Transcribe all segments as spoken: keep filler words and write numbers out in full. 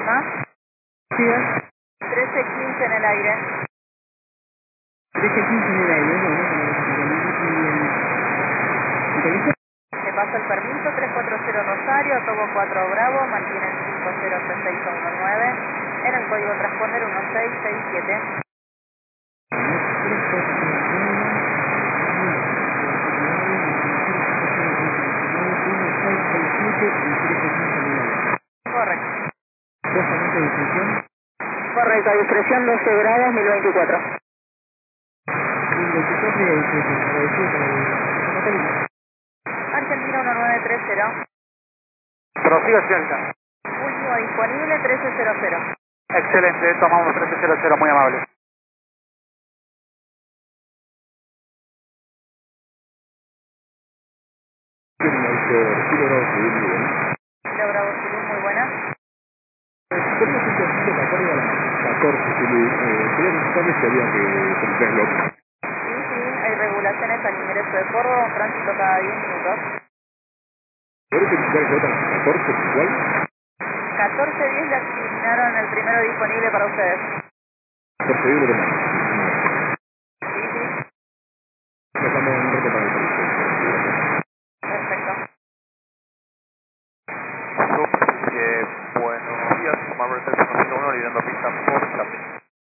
Lima. Siga. trece quince en el aire. trece quince en el aire, bueno, bueno. Le paso el permiso, tres cuatro cero Rosario, Togo cuatro Bravo, mantienen cinco cero seis uno nueve, en el código transponder uno seis seis siete. Correcto. Correcto, a discreción doce grados, mil veinticuatro. Argentina uno nueve tres cero. Prosiga, señorita. Último disponible, trece cero cero. Excelente, tomamos trece cero cero, muy amable. Kilo Bravo Zulu, muy buena. catorce, quería preguntarle si había que cumplirlo. Sí, sí, hay regulaciones al ingreso de Córdoba, un tránsito cada diez minutos. ¿Puede verificar que otra catorce igual? catorce diez le asignaron el primero disponible para ustedes. catorce diez lo tomamos. Sí, sí, Pasamos un rato para el servicio. perfecto. Superficie, buenos días, Marvel tres uno uno, liderando pista por Chaplin.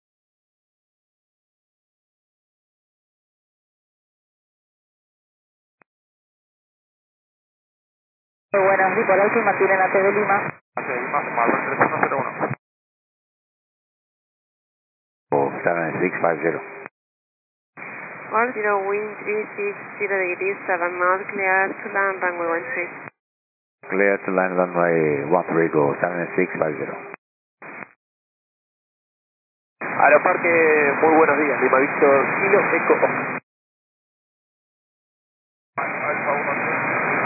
Muy buenas, Nicolás y mantienen a T de Lima. Hacia Lima, Marvel tres uno cero uno. Oh, seven six five zero. All zero wind three six zero degrees, seven knots, clear to land, runway one three. Clear to land runway one three, go seven six five zero. Aeroparque, muy buenos días, Lima Víctor, Kilo Eco. Alfa uno tres.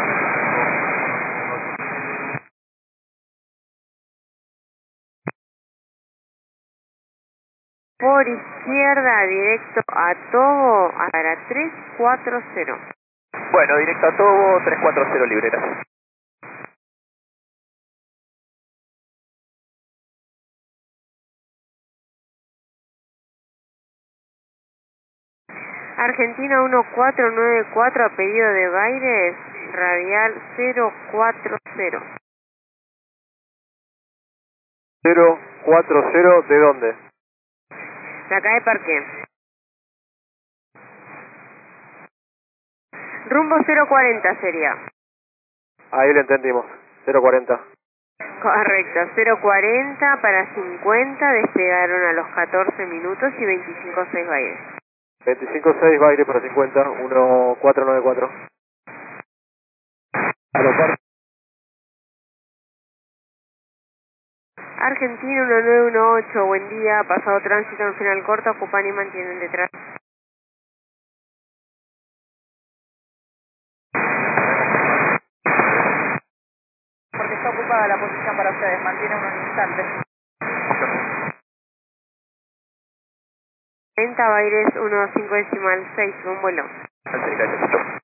Por izquierda, directo a Togo, para tres cuatro cero. Bueno, directo a Togo, tres cuatro cero libre, gracias. Argentina uno cuatro nueve cuatro, a pedido de Baires, radial cero cuatro cero. cero cuatro cero, ¿de dónde? De acá de Parque. Rumbo cero cuarenta sería. Ahí lo entendimos, cero cuarenta. Correcto, cero cuarenta para cincuenta, despegaron a los catorce minutos y veinticinco seis Baires. veinticinco seis, Baire para cincuenta, uno cuatro nueve cuatro. Aeroparque. Argentina uno nueve uno ocho, buen día, pasado tránsito en final corto, ocupan y mantienen detrás. Porque está ocupada la posición para ustedes, mantienen un instante. cuarenta Baires uno cinco decimal seis, buen vuelo. Gracias, gracias.